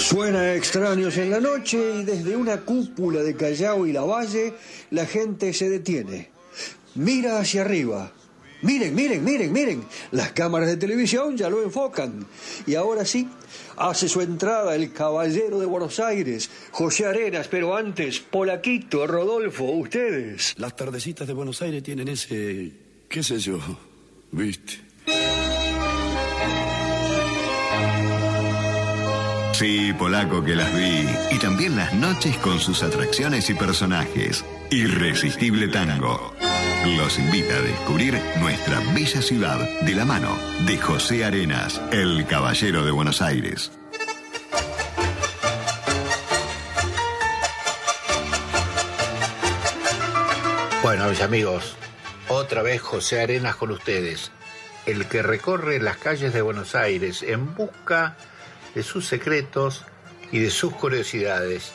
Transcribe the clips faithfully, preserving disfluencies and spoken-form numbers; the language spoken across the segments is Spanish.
Suena Extraños en la Noche y desde una cúpula de Callao y Lavalle la gente se detiene. Mira hacia arriba. Miren, miren, miren, miren. Las cámaras de televisión ya lo enfocan. Y ahora sí, hace su entrada el caballero de Buenos Aires, José Arenas, pero antes, Polaquito, Rodolfo, ustedes. Las tardecitas de Buenos Aires tienen ese, qué sé yo, ¿viste? Sí, Polaco, que las vi. Y también las noches con sus atracciones y personajes. Irresistible Tango los invita a descubrir nuestra bella ciudad de la mano de José Arenas, el caballero de Buenos Aires. Bueno, mis amigos, otra vez José Arenas con ustedes, el que recorre las calles de Buenos Aires en busca de sus secretos y de sus curiosidades.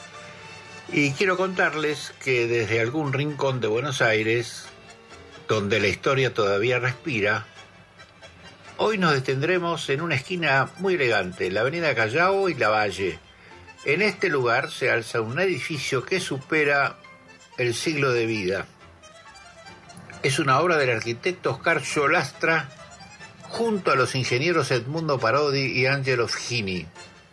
Y quiero contarles que desde algún rincón de Buenos Aires, donde la historia todavía respira, hoy nos detendremos en una esquina muy elegante, la avenida Callao y Lavalle. En este lugar se alza un edificio que supera el siglo de vida. Es una obra del arquitecto Oscar Yolastra junto a los ingenieros Edmundo Parodi y Angelo Figini.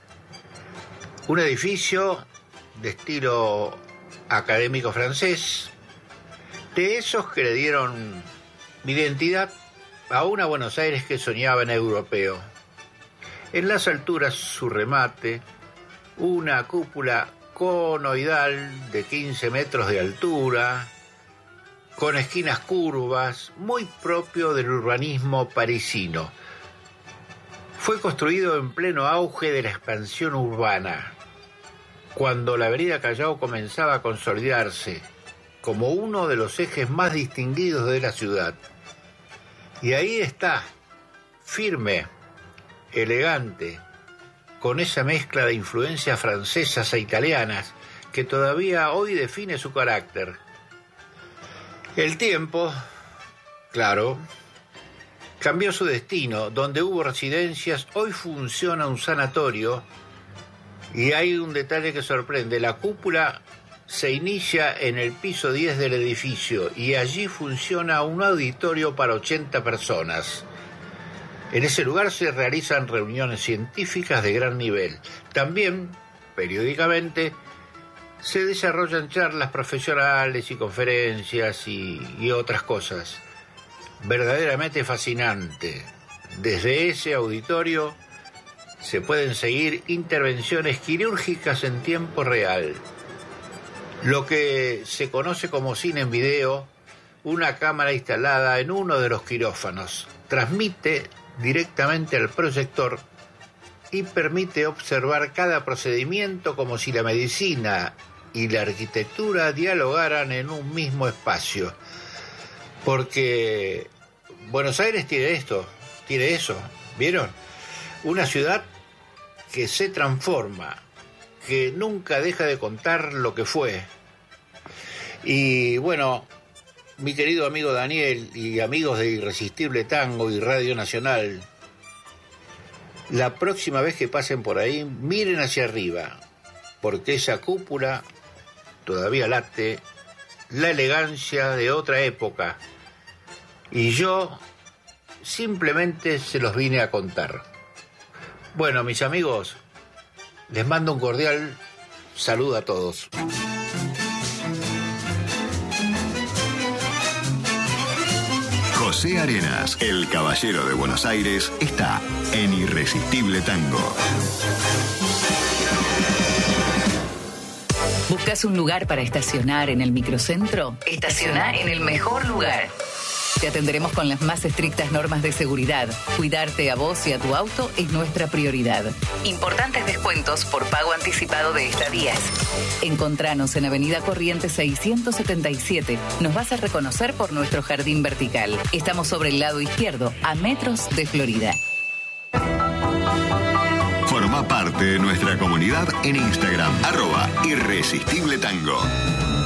Un edificio de estilo académico francés, de esos que le dieron identidad a una Buenos Aires que soñaba en europeo. En las alturas su remate, una cúpula conoidal de quince metros de altura, con esquinas curvas, muy propio del urbanismo parisino. Fue construido en pleno auge de la expansión urbana, cuando la avenida Callao comenzaba a consolidarse como uno de los ejes más distinguidos de la ciudad. Y ahí está, firme, elegante, con esa mezcla de influencias francesas e italianas que todavía hoy define su carácter. El tiempo, claro, cambió su destino. Donde hubo residencias, hoy funciona un sanatorio. Y hay un detalle que sorprende. La cúpula se inicia en el piso diez del edificio y allí funciona un auditorio para ochenta personas. En ese lugar se realizan reuniones científicas de gran nivel. También, periódicamente, se desarrollan charlas profesionales y conferencias y, y otras cosas. Verdaderamente fascinante. Desde ese auditorio se pueden seguir intervenciones quirúrgicas en tiempo real. Lo que se conoce como cine en video, una cámara instalada en uno de los quirófanos transmite directamente al proyector y permite observar cada procedimiento como si la medicina y la arquitectura dialogaran en un mismo espacio. Porque Buenos Aires tiene esto, tiene eso, ¿vieron? Una ciudad que se transforma, que nunca deja de contar lo que fue. Y bueno, mi querido amigo Daniel y amigos de Irresistible Tango y Radio Nacional, la próxima vez que pasen por ahí, miren hacia arriba, porque esa cúpula todavía late la elegancia de otra época. Y yo simplemente se los vine a contar. Bueno, mis amigos, les mando un cordial saludo a todos. José Arenas, el caballero de Buenos Aires, está en Irresistible Tango. ¿Buscas un lugar para estacionar en el microcentro? Estaciona en el mejor lugar. Te atenderemos con las más estrictas normas de seguridad. Cuidarte a vos y a tu auto es nuestra prioridad. Importantes descuentos por pago anticipado de estadías. Encontranos en Avenida Corrientes seiscientos setenta y siete. Nos vas a reconocer por nuestro jardín vertical. Estamos sobre el lado izquierdo, a metros de Florida. Forma parte de nuestra comunidad en Instagram, arroba Irresistible Tango.